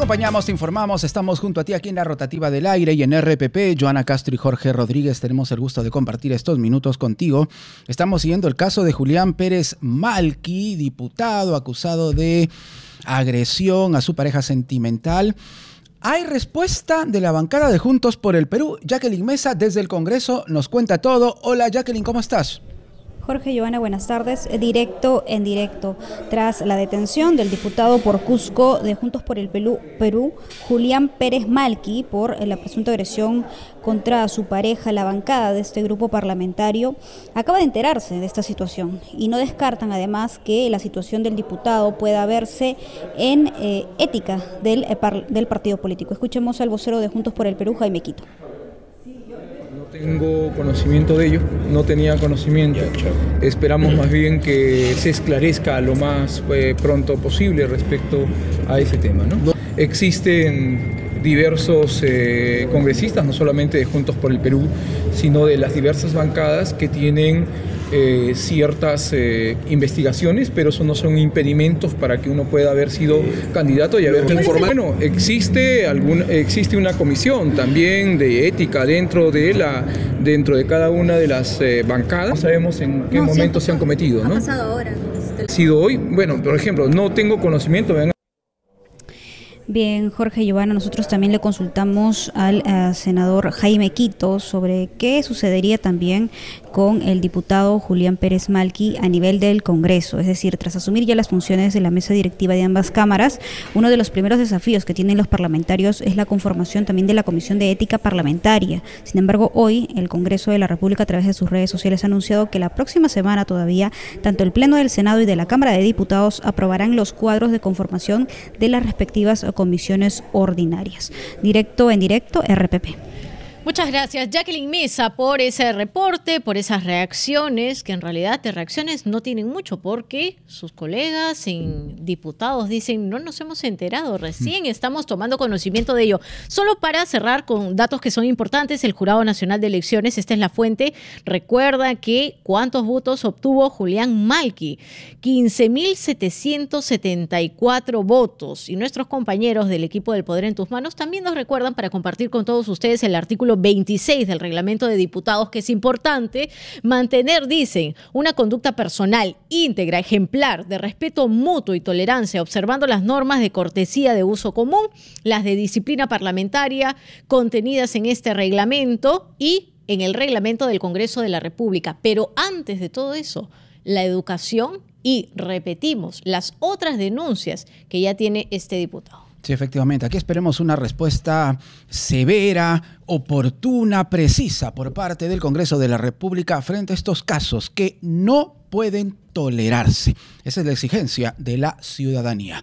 acompañamos, te informamos, estamos junto a ti aquí en la rotativa del aire y en RPP. Joana Castro y Jorge Rodríguez tenemos el gusto de compartir estos minutos contigo. Estamos siguiendo el caso de Julián Pérez Malqui, diputado acusado de agresión a su pareja sentimental. Hay respuesta de la bancada de Juntos por el Perú. Jacqueline Mesa desde el Congreso nos cuenta todo. Hola Jacqueline, ¿cómo estás? Jorge, Joana, buenas tardes. Directo en directo. Tras la detención del diputado por Cusco de Juntos por el Perú, Julián Pérez Malqui, por la presunta agresión contra su pareja, la bancada de este grupo parlamentario acaba de enterarse de esta situación y no descartan además que la situación del diputado pueda verse en ética del partido político. Escuchemos al vocero de Juntos por el Perú, Jaime Quito. Tengo conocimiento de ello, no tenía conocimiento. Esperamos más bien que se esclarezca lo más pronto posible respecto a ese tema, ¿no? Existen diversos congresistas, no solamente de Juntos por el Perú, sino de las diversas bancadas que tienen ciertas investigaciones, pero eso no son impedimentos para que uno pueda haber sido candidato y haber informado. Bueno, existe una comisión también de ética dentro de cada una de las bancadas. No sabemos en qué momento se han cometido, ¿no? Ha pasado ahora. ¿Ha sido hoy? Bueno, por ejemplo, no tengo conocimiento. Bien, Jorge y Giovanna, nosotros también le consultamos al senador Jaime Quito sobre qué sucedería también con el diputado Julián Pérez Malqui a nivel del Congreso. Es decir, tras asumir ya las funciones de la mesa directiva de ambas cámaras, uno de los primeros desafíos que tienen los parlamentarios es la conformación también de la Comisión de Ética Parlamentaria. Sin embargo, hoy el Congreso de la República, a través de sus redes sociales, ha anunciado que la próxima semana todavía, tanto el Pleno del Senado y de la Cámara de Diputados aprobarán los cuadros de conformación de las respectivas comisiones ordinarias. Directo en directo, RPP. Muchas gracias, Jacqueline Mesa, por ese reporte, por esas reacciones, que en realidad de reacciones no tienen mucho, porque sus colegas diputados dicen, no nos hemos enterado, recién estamos tomando conocimiento de ello. Solo para cerrar con datos que son importantes, el Jurado Nacional de Elecciones, esta es la fuente, recuerda que ¿cuántos votos obtuvo Julián Malqui? 15.774 votos. Y nuestros compañeros del equipo del Poder en tus Manos también nos recuerdan, para compartir con todos ustedes, el artículo 26 del reglamento de diputados, que es importante mantener, dicen, una conducta personal íntegra, ejemplar, de respeto mutuo y tolerancia, observando las normas de cortesía de uso común, las de disciplina parlamentaria contenidas en este reglamento y en el reglamento del Congreso de la República. Pero antes de todo eso, la educación y, repetimos, las otras denuncias que ya tiene este diputado. Sí, efectivamente. Aquí esperemos una respuesta severa, oportuna, precisa por parte del Congreso de la República frente a estos casos que no pueden tolerarse. Esa es la exigencia de la ciudadanía.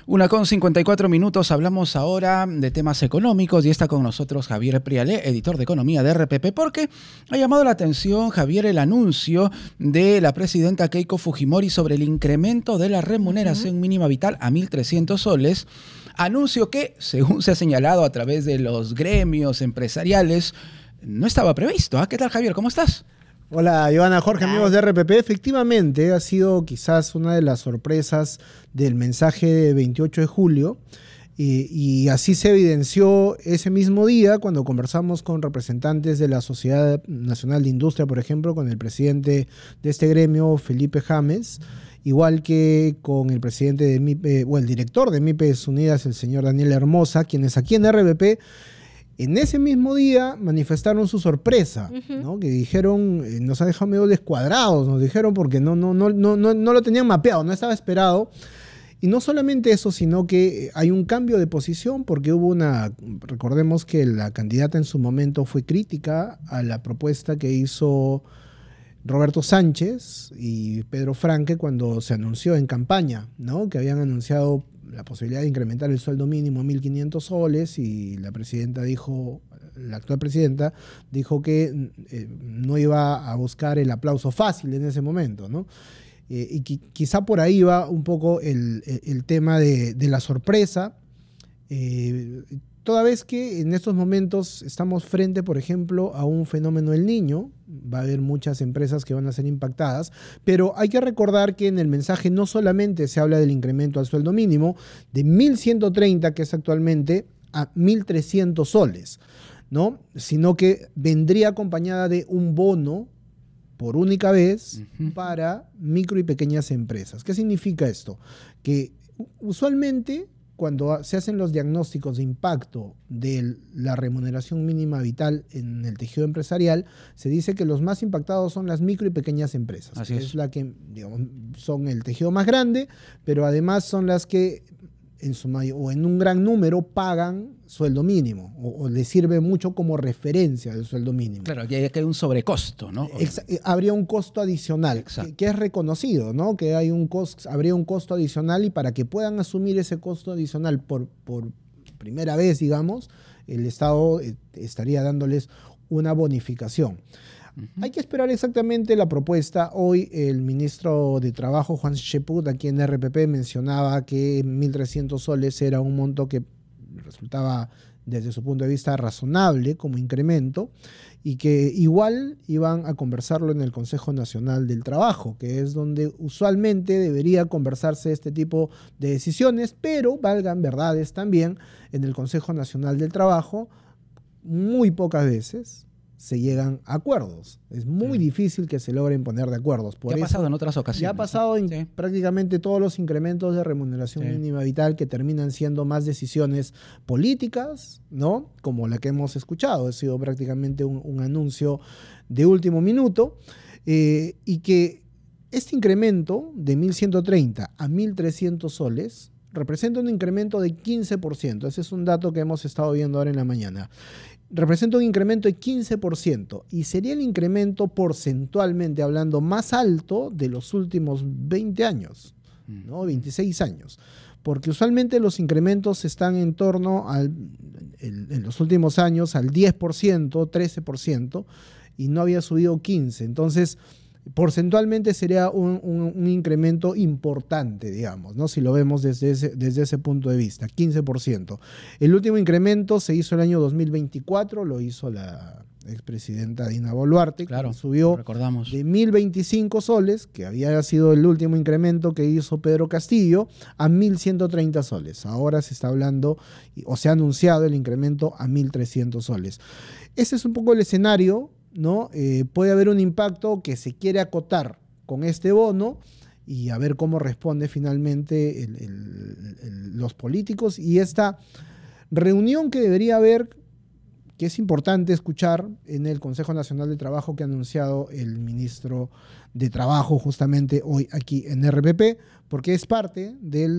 1:54, hablamos ahora de temas económicos y está con nosotros Javier Prialé, editor de Economía de RPP, porque ha llamado la atención, Javier, el anuncio de la presidenta Keiko Fujimori sobre el incremento de la remuneración mínima vital a 1.300 soles. Anuncio que, según se ha señalado a través de los gremios empresariales, no estaba previsto. ¿Qué tal, Javier? ¿Cómo estás? Hola, Joana, Jorge, amigos de RPP. Efectivamente, ha sido quizás una de las sorpresas del mensaje de 28 de julio. Y así se evidenció ese mismo día cuando conversamos con representantes de la Sociedad Nacional de Industria, por ejemplo, con el presidente de este gremio, Felipe James, igual que con el presidente de MIPE, o el director de MIPES Unidas, el señor Daniel Hermosa, quienes aquí en RPP en ese mismo día manifestaron su sorpresa, ¿no? Que dijeron, nos ha dejado medio descuadrados, nos dijeron, porque no lo tenían mapeado, no estaba esperado. Y no solamente eso, sino que hay un cambio de posición, porque recordemos que la candidata en su momento fue crítica a la propuesta que hizo Roberto Sánchez y Pedro Franque cuando se anunció en campaña, ¿no? Que habían anunciado la posibilidad de incrementar el sueldo mínimo a 1.500 soles y la actual presidenta dijo que no iba a buscar el aplauso fácil en ese momento, ¿no? Y quizá por ahí va un poco el tema de la sorpresa. toda vez que en estos momentos estamos frente, por ejemplo, a un fenómeno del Niño, va a haber muchas empresas que van a ser impactadas, pero hay que recordar que en el mensaje no solamente se habla del incremento al sueldo mínimo de 1.130, que es actualmente, a 1.300 soles, ¿no? Sino que vendría acompañada de un bono por única vez para micro y pequeñas empresas. ¿Qué significa esto? Que usualmente cuando se hacen los diagnósticos de impacto de la remuneración mínima vital en el tejido empresarial, se dice que los más impactados son las micro y pequeñas empresas. Así que es. es la que, digamos, son el tejido más grande, pero además son las que en su o en un gran número pagan sueldo mínimo o les sirve mucho como referencia del sueldo mínimo. Claro, aquí hay un sobrecosto, ¿no? Habría un costo adicional que es reconocido, ¿no? Que hay habría un costo adicional y para que puedan asumir ese costo adicional por primera vez, digamos, el Estado estaría dándoles una bonificación. Hay que esperar exactamente la propuesta. Hoy el ministro de Trabajo, Juan Cheput, aquí en RPP, mencionaba que 1.300 soles era un monto que resultaba, desde su punto de vista, razonable como incremento y que igual iban a conversarlo en el Consejo Nacional del Trabajo, que es donde usualmente debería conversarse este tipo de decisiones, pero valgan verdades también, en el Consejo Nacional del Trabajo muy pocas veces se llegan a acuerdos. Es muy difícil que se logren poner de acuerdos. Ya ha pasado en otras ocasiones. Ya ha pasado en prácticamente todos los incrementos de remuneración mínima vital que terminan siendo más decisiones políticas, ¿no? Como la que hemos escuchado. Ha sido prácticamente un anuncio de último minuto. Y que este incremento de 1.130 a 1.300 soles representa un incremento de 15%. Ese es un dato que hemos estado viendo ahora en la mañana. Representa un incremento de 15% y sería el incremento porcentualmente hablando más alto de los últimos 20 años, ¿no? 26 años. Porque usualmente los incrementos están en torno en los últimos años al 10%, 13%, y no había subido 15%. Entonces, porcentualmente sería un incremento importante, digamos, ¿no? Si lo vemos desde ese punto de vista, 15%. El último incremento se hizo el año 2024, lo hizo la expresidenta Dina Boluarte, claro, que subió recordamos, de 1.025 soles, que había sido el último incremento que hizo Pedro Castillo, a 1.130 soles. Ahora se está hablando, o se ha anunciado el incremento a 1.300 soles. Ese es un poco el escenario, ¿no? Puede haber un impacto que se quiere acotar con este bono y a ver cómo responde finalmente los políticos y esta reunión que debería haber, que es importante escuchar en el Consejo Nacional de Trabajo que ha anunciado el ministro de Trabajo justamente hoy aquí en RPP, porque es parte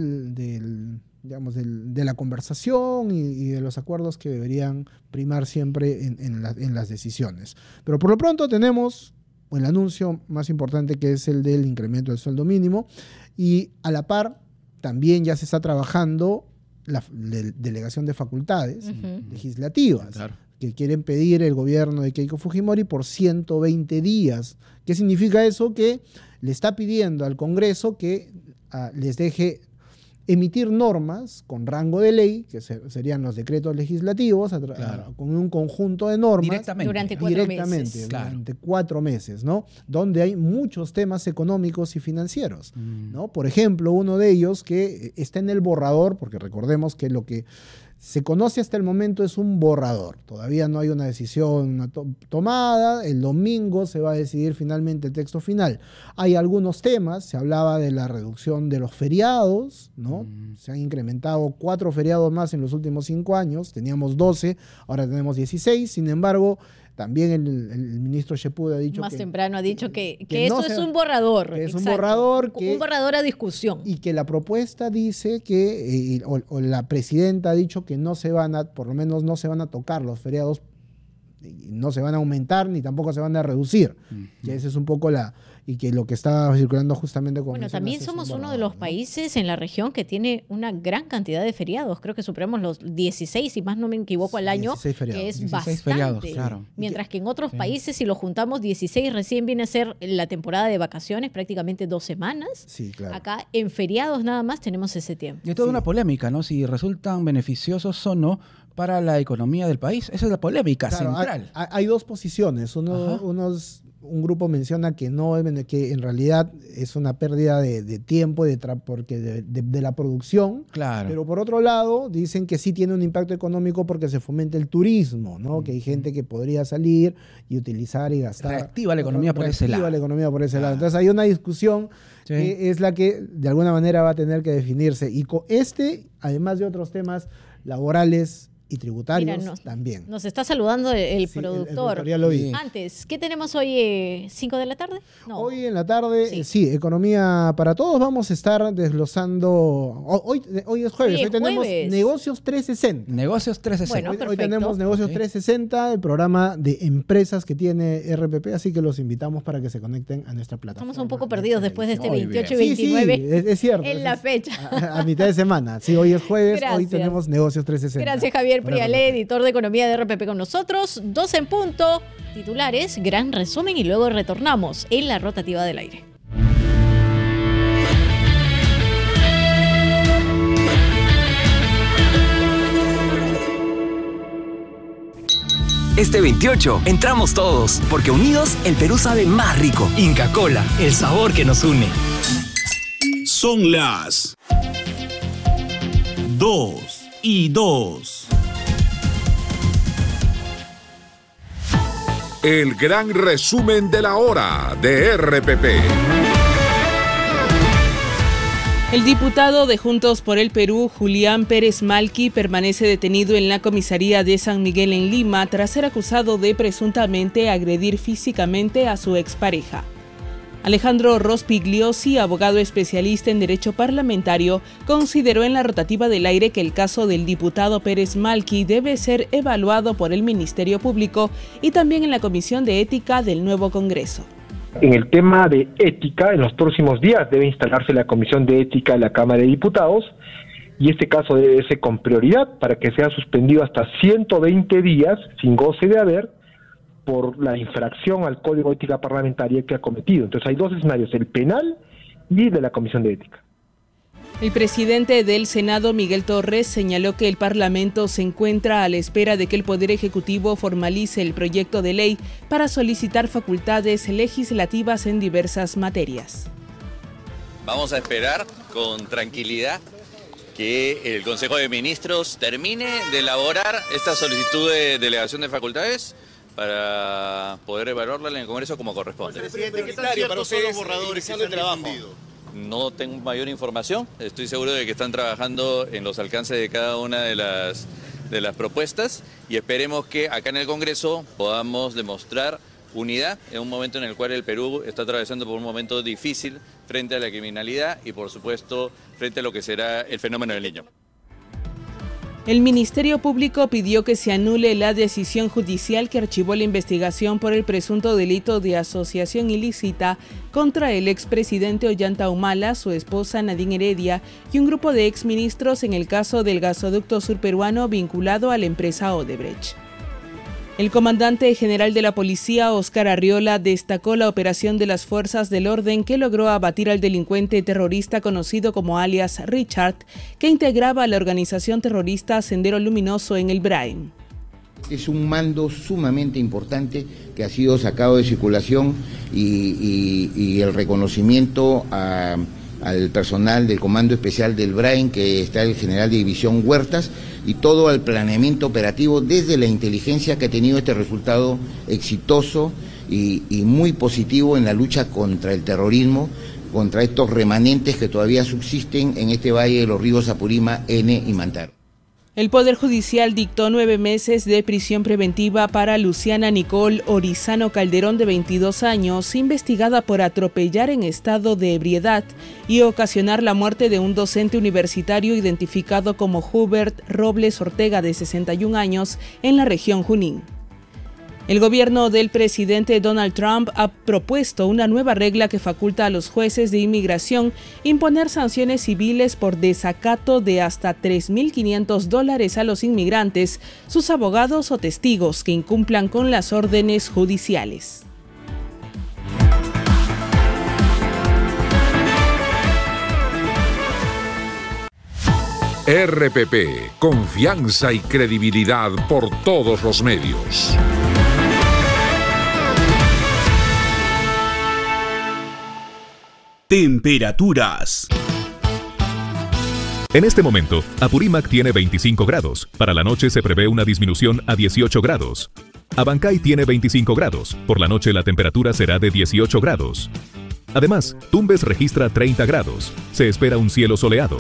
de la conversación y de los acuerdos que deberían primar siempre en las decisiones. Pero por lo pronto tenemos el anuncio más importante, que es el del incremento del sueldo mínimo, y a la par también ya se está trabajando la delegación de facultades legislativas, claro, que quieren pedir el gobierno de Keiko Fujimori por 120 días. ¿Qué significa eso? Que le está pidiendo al Congreso que les deje emitir normas con rango de ley, que serían los decretos legislativos, claro, con un conjunto de normas durante 4 meses. Durante 4 meses, ¿no? Donde hay muchos temas económicos y financieros, ¿no? Por ejemplo, uno de ellos que está en el borrador, porque recordemos que lo que se conoce hasta el momento es un borrador. Todavía no hay una decisión tomada. El domingo se va a decidir finalmente el texto final. Hay algunos temas. Se hablaba de la reducción de los feriados, ¿no? Se han incrementado 4 feriados más en los últimos 5 años. Teníamos 12, ahora tenemos 16. Sin embargo, también el ministro Cheput ha dicho más temprano ha dicho que eso es un borrador. Que es un borrador. Un borrador a discusión. Y que la propuesta dice que, o la presidenta ha dicho que no se van por lo menos no se van a tocar los feriados, no se van a aumentar ni tampoco se van a reducir. Que esa es un poco la y que lo que está circulando justamente con... Bueno, también somos uno de los países en la región que tiene una gran cantidad de feriados. Creo que superamos los 16, si más no me equivoco, al año, que es bastante. Feriados, claro. Mientras que en otros países, si lo juntamos 16, recién viene a ser la temporada de vacaciones, prácticamente 2 semanas. Sí, claro. Acá en feriados nada más tenemos ese tiempo. Y es toda una polémica, ¿no? Si resultan beneficiosos o no para la economía del país. Esa es la polémica central. Hay dos posiciones. Un grupo menciona que no, que en realidad es una pérdida de tiempo porque de la producción. Claro. Pero por otro lado, dicen que sí tiene un impacto económico porque se fomenta el turismo, ¿no? Que hay gente que podría salir y utilizar y gastar. Reactiva la economía por ese lado. Reactiva la economía por ese lado. Entonces hay una discusión que es la que de alguna manera va a tener que definirse. Y con además de otros temas laborales y tributarios. Mira, también. Nos está saludando el productor. Ya lo vi. Antes, ¿qué tenemos hoy? ¿5 de la tarde? No. Hoy en la tarde, sí, Economía para Todos. Vamos a estar desglosando. Hoy es jueves, hoy tenemos Negocios 360. Negocios 360. Bueno, hoy tenemos Negocios 360, el programa de empresas que tiene RPP, así que los invitamos para que se conecten a nuestra plataforma. Estamos un poco perdidos después de este 28 y Sí, 29. es cierto. En la fecha. A mitad de semana. Sí, hoy es jueves, Gracias. hoy tenemos Negocios 360. Gracias, Javier Prialé, editor de Economía de RPP con nosotros. 2 en punto, titulares, gran resumen y luego retornamos en la rotativa del aire. Este 28 entramos todos, porque unidos el Perú sabe más rico. Inca Kola, el sabor que nos une. Son las 2:02. El gran resumen de la hora de RPP. El diputado de Juntos por el Perú, Julián Pérez Malqui, permanece detenido en la comisaría de San Miguel en Lima tras ser acusado de presuntamente agredir físicamente a su expareja. Alejandro Rospigliosi, abogado especialista en Derecho Parlamentario, consideró en la rotativa del aire que el caso del diputado Pérez Malqui debe ser evaluado por el Ministerio Público y también en la Comisión de Ética del nuevo Congreso. En el tema de ética, en los próximos días debe instalarse la Comisión de Ética de la Cámara de Diputados y este caso debe verse con prioridad para que sea suspendido hasta 120 días sin goce de haber por la infracción al Código de Ética Parlamentaria que ha cometido. Entonces hay 2 escenarios, el penal y de la Comisión de Ética. El presidente del Senado, Miguel Torres, señaló que el Parlamento se encuentra a la espera de que el Poder Ejecutivo formalice el proyecto de ley para solicitar facultades legislativas en diversas materias. Vamos a esperar con tranquilidad que el Consejo de Ministros termine de elaborar esta solicitud de delegación de facultades para poder evaluarla en el Congreso como corresponde. Presidente, ¿qué tan ciertos son los borradores que se han difundido? No tengo mayor información, estoy seguro de que están trabajando en los alcances de cada una de las propuestas y esperemos que acá en el Congreso podamos demostrar unidad en un momento en el cual el Perú está atravesando por un momento difícil frente a la criminalidad y por supuesto frente a lo que será el fenómeno del Niño. El Ministerio Público pidió que se anule la decisión judicial que archivó la investigación por el presunto delito de asociación ilícita contra el expresidente Ollanta Humala, su esposa Nadine Heredia y un grupo de exministros en el caso del gasoducto surperuano vinculado a la empresa Odebrecht. El comandante general de la policía, Óscar Arriola, destacó la operación de las fuerzas del orden que logró abatir al delincuente terrorista conocido como alias Richard, que integraba la organización terrorista Sendero Luminoso en el Brain. Es un mando sumamente importante que ha sido sacado de circulación y el reconocimiento al personal del Comando Especial del Brain, que está el general de división Huertas, y todo el planeamiento operativo desde la inteligencia que ha tenido este resultado exitoso y muy positivo en la lucha contra el terrorismo, contra estos remanentes que todavía subsisten en este valle de los ríos Apurímac, N y Mantaro. El Poder Judicial dictó 9 meses de prisión preventiva para Luciana Nicole Orizano Calderón, de 22 años, investigada por atropellar en estado de ebriedad y ocasionar la muerte de un docente universitario identificado como Hubert Robles Ortega, de 61 años, en la región Junín. El gobierno del presidente Donald Trump ha propuesto una nueva regla que faculta a los jueces de inmigración imponer sanciones civiles por desacato de hasta $3.500 a los inmigrantes, sus abogados o testigos que incumplan con las órdenes judiciales. RPP, confianza y credibilidad por todos los medios. Temperaturas. En este momento, Apurímac tiene 25 grados. Para la noche se prevé una disminución a 18 grados. Abancay tiene 25 grados. Por la noche la temperatura será de 18 grados. Además, Tumbes registra 30 grados. Se espera un cielo soleado.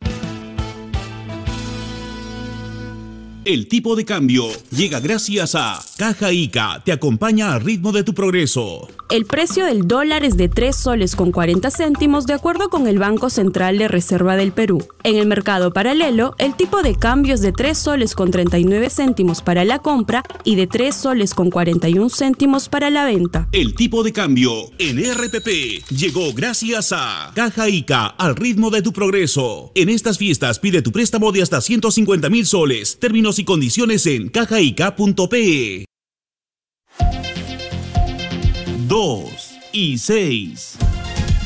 El tipo de cambio llega gracias a Caja Ica, te acompaña al ritmo de tu progreso. El precio del dólar es de 3 soles con 40 céntimos de acuerdo con el Banco Central de Reserva del Perú. En el mercado paralelo, el tipo de cambio es de 3 soles con 39 céntimos para la compra y de 3 soles con 41 céntimos para la venta. El tipo de cambio en RPP llegó gracias a Caja Ica, al ritmo de tu progreso. En estas fiestas pide tu préstamo de hasta 150.000 soles. Términos y condiciones en cajaica.pe. 2 y 6.